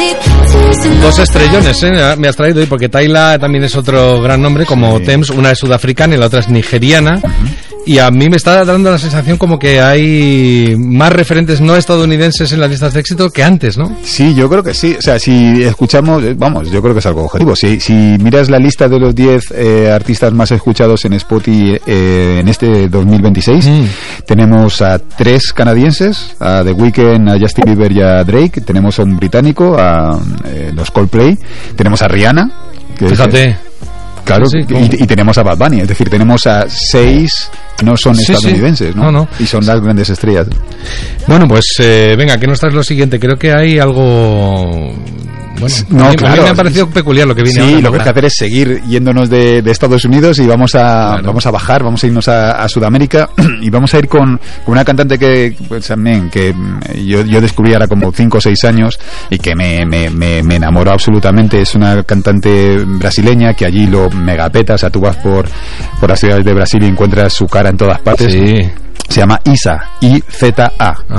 Dos estrellones, me has traído hoy, porque Tyla también es otro gran nombre, como sí. Thames, una es sudafricana y la otra es nigeriana. Y a mí me está dando la sensación como que hay más referentes no estadounidenses en las listas de éxito que antes, ¿no? Sí, yo creo que sí. O sea, si escuchamos, vamos, yo creo que es algo objetivo. Si miras la lista de los 10 artistas más escuchados en Spotify en este 2026, tenemos a 3 canadienses, a The Weeknd, a Justin Bieber y a Drake. Tenemos a un británico, a los Coldplay. Tenemos a Rihanna. Fíjate. Claro, sí, y tenemos a Bad Bunny, es decir, tenemos a 6 no son estadounidenses, ¿no? No. Y son las grandes estrellas. Bueno, pues venga, ¿qué nos traes lo siguiente? Creo que hay algo... Bueno, a mí me ha parecido peculiar lo que viene ahora. Sí, lo que hay que hacer es seguir yéndonos de Estados Unidos y vamos a bajar, vamos a irnos a Sudamérica y vamos a ir con una cantante que pues también que yo descubrí ahora como 5 o 6 años y que me enamoró absolutamente. Es una cantante brasileña que allí lo megapeta, o sea, tú vas por las ciudades de Brasil y encuentras su cara en todas partes. Sí. Se llama Iza, I-Z-A.